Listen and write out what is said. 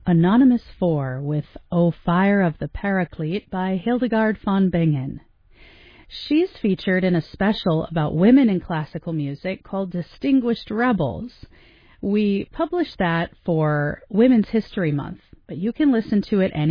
Anonymous 4 with O Fire of the Paraclete by Hildegard von Bingen. She's featured in a special about women in classical music called Distinguished Rebels. We published that for Women's History Month, but you can listen to it